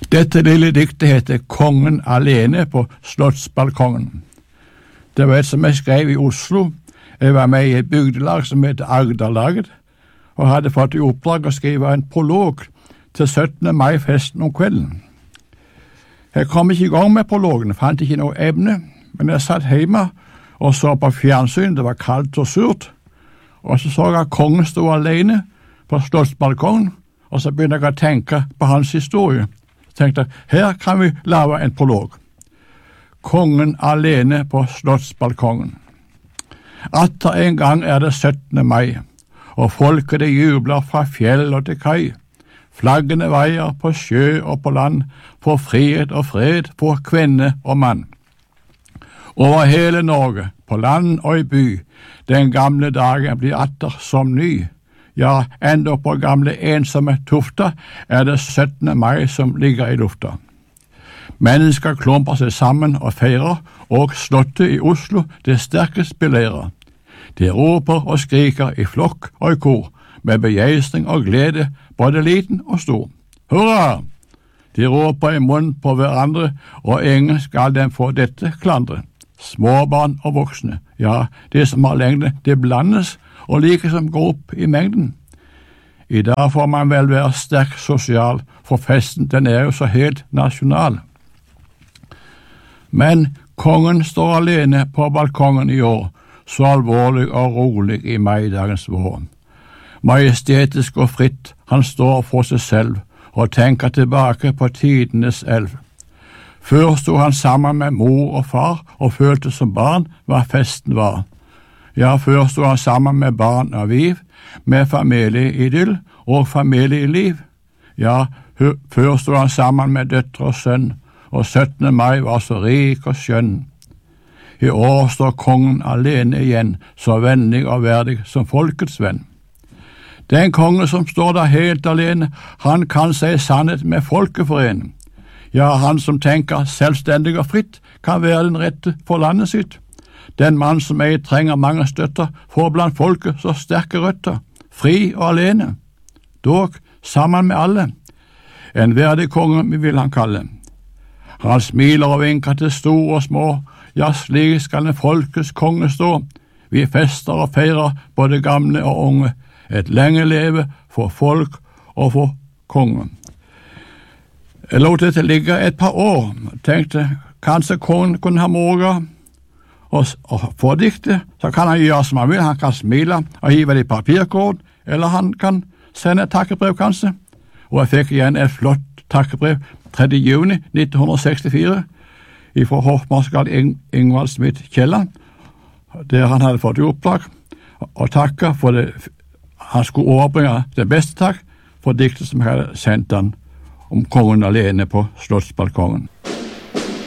Dette lille diktet heter Kongen alene på slottsbalkongen. Det var et som jeg skrev i Oslo. Jeg var med i et bygdelag som heter Agderlaget, og hadde fått i oppdrag å skrive en prolog til 17. mai-festen om kvelden. Jeg kom ikke i gang med prologen, fant ikke noe emne, men jeg satt hjemme og så på fjernsyn. Det var kaldt og surt, og så jeg at kongen stod alene på slottsbalkongen, og så begynte jeg å tenke på hans historie. Så tenkte jeg, her kan vi lage en prolog. Kongen alene på slottsbalkongen. Atter en gang det 17. mai, og folket det jubler fra fjell og til kai. Flaggene veier på sjø og på land, for frihet og fred, for kvinne og mann. Over hele Norge, på land og i by, den gamle dagen blir atter som ny. Ja, enda på gamle ensomme Tofta det 17. mai som ligger i lufta. Mennesker klumper seg sammen og feirer, og slottet i Oslo det sterkest belerer. De roper og skriker i flokk og i kor, med begeistring og glede, både liten og stor. Hurra! De roper i munn på hverandre, og ingen skal dem få dette klandre. Småbarn og voksne, ja, det som har lengde, det blandes, og like som går opp i mengden. I dag får man vel være sterk sosial, for festen den jo så helt nasjonal. Men kongen står alene på balkongen i år, så alvorlig og rolig i maidagens vår. Majestetisk og fritt, han står for seg selv, og tenker tilbake på tidenes elv. Før stod han sammen med mor og far, og følte som barn hva festen var. Ja, før stod han sammen med barn og viv, med familieidyll og familieliv. Ja, før stod han sammen med døtre og sønn, og 17. mai var så rik og skjønn. I år står kongen alene igjen, så vennlig og verdig som folkets venn. Den konge som står der helt alene, han kan si sannhet med folket forene. Ja, han som tenker selvstendig og fritt, kan være den rette for landet sitt. Den mann som trenger mange støtter, får blant folket så sterke røtter, fri og alene. Dog sammen med alle. En verdig konge vil han kalle. Han smiler og vinker til store og små, ja, slik skal en folkets konge stå. Vi fester og feirer både gamle og unge, et lenge leve for folk og for kongen. Jeg lot det ligge et par år, tenkte kanskje kongen kunne ha morgen, og få dikte, så kan han gjøre som han vil. Han kan smile og hive det i papirkort, eller han kan sende et takkebrev kanskje. Og jeg fikk igjen et flott takkebrev 3. juni 1964 fra hoffmarskal Ingvald Smith Kielland, der han hadde fått i oppdrag og takke for det. Han skulle overbringe det beste takk for diktet som jeg hadde sendt han om kongen alene på slottsbalkongen.